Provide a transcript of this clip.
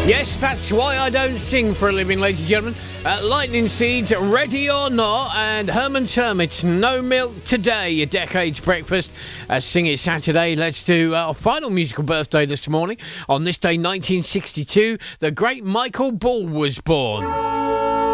Yes, that's why I don't sing for a living, ladies and gentlemen. Lightning Seeds, Ready or Not, and Herman's Hermits, No Milk Today, your decade's breakfast. Sing It Saturday. Let's do our final musical birthday this morning. On this day, 1962, the great Michael Ball was born.